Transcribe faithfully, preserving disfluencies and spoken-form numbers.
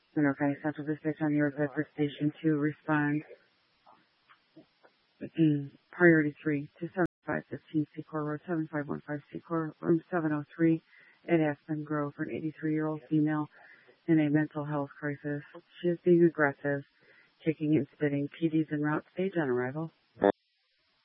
Monroe County Central District on your Bedford Station to respond. Priority three, two seven five one five Secor Road, seven five one five Secor, room seven oh three at Aspen Grove for an eighty-three-year-old female in a mental health crisis. She is being aggressive, kicking and spitting. P D's en route, stage on arrival.